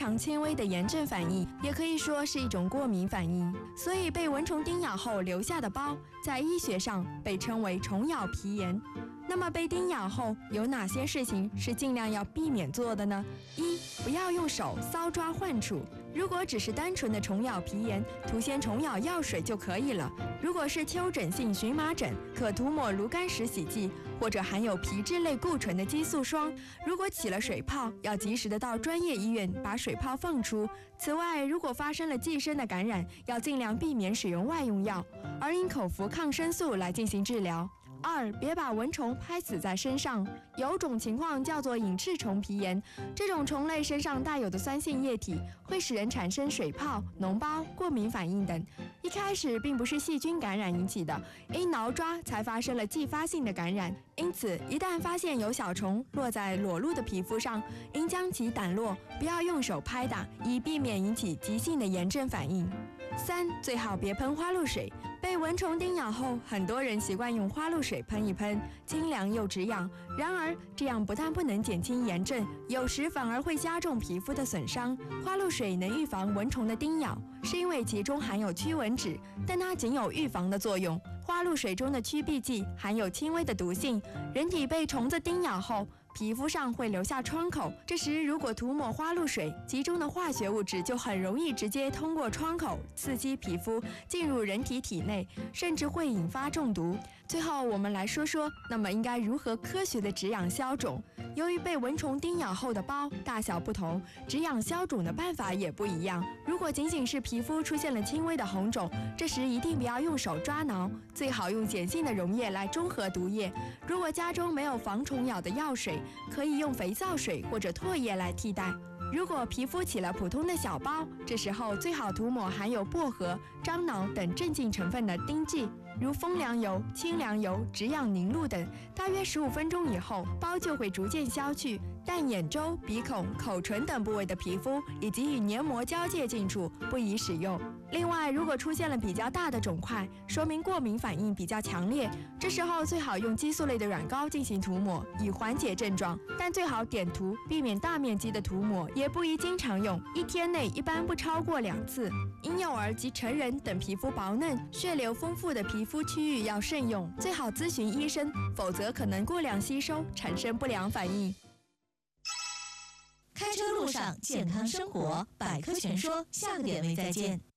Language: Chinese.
常轻微的炎症反应，也可以说是一种过敏反应。所以被蚊虫叮咬后留下的包，在医学上被称为虫咬皮炎。那么被叮咬后有哪些事情是尽量要避免做的呢？一、不要用手搔抓患处。如果只是单纯的虫咬皮炎，涂些虫咬药水就可以了。如果是丘疹性荨麻疹，可涂抹炉甘石洗剂或者含有皮质类固醇的激素霜。如果起了水泡，要及时的到专业医院把水泡放出。此外，如果发生了寄生的感染，要尽量避免使用外用药，而应口服抗生素来进行治疗。二、别把蚊虫拍死在身上。有种情况叫做隐翅虫皮炎，这种虫类身上带有的酸性液体会使人产生水泡、脓包、过敏反应等。一开始并不是细菌感染引起的，因挠抓才发生了继发性的感染。因此，一旦发现有小虫落在裸露的皮肤上，应将其掸落，不要用手拍打，以避免引起急性的炎症反应。三、最好别喷花露水。被蚊虫叮咬后，很多人习惯用花露水喷一喷，清凉又止痒。然而，这样不但不能减轻炎症，有时反而会加重皮肤的损伤。花露水能预防蚊虫的叮咬，是因为其中含有驱蚊酯，但它仅有预防的作用。花露水中的驱避剂含有轻微的毒性，人体被虫子叮咬后，皮肤上会留下创口，这时如果涂抹花露水，其中的化学物质就很容易直接通过创口刺激皮肤，进入人体体内，甚至会引发中毒。最后我们来说说，那么应该如何科学的止痒消肿。由于被蚊虫叮咬后的包大小不同，止痒消肿的办法也不一样。如果仅仅是皮肤出现了轻微的红肿，这时一定不要用手抓挠，最好用碱性的溶液来中和毒液。如果家中没有防虫咬的药水，可以用肥皂水或者唾液来替代。如果皮肤起了普通的小包，这时候最好涂抹含有薄荷、樟脑等镇静成分的丁剂，如风凉油、清凉油、止痒凝露等。大约15分钟以后，包就会逐渐消去，但眼周、鼻孔、口唇等部位的皮肤以及与黏膜交界近处不宜使用。另外，如果出现了比较大的肿块，说明过敏反应比较强烈，这时候最好用激素类的软膏进行涂抹，以缓解症状，但最好点涂，避免大面积的涂抹，也不宜经常用，一天内一般不超过2次。婴幼儿及成人等皮肤薄嫩、血流丰富的皮肤区域要慎用，最好咨询医生，否则可能过量吸收，产生不良反应。 开车路上健康生活，百科全说，下个点位再见。